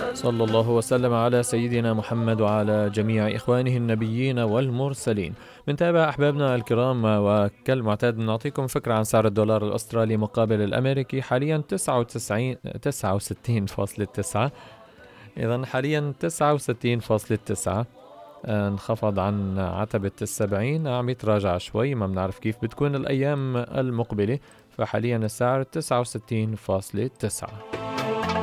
صلى الله وسلم على سيدنا محمد وعلى جميع إخوانه النبيين والمرسلين. بنتابع أحبابنا الكرام، وكالمعتاد نعطيكم فكرة عن سعر الدولار الأسترالي مقابل الأمريكي. حاليا 69.9. إذن حاليا 69.9، انخفض عن عتبة 70، عم يتراجع شوي، ما بنعرف كيف بتكون الأيام المقبلة. فحاليا السعر 69.9.